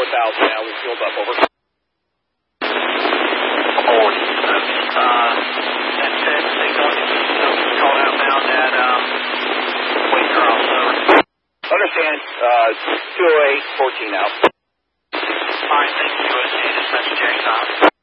4000 now. We fueled up, over. That's it. Signal. Call outbound at Waycross, over. Understand. 208, 14 out. All right, thank you, USG. Dispatch, Jerry Thomas.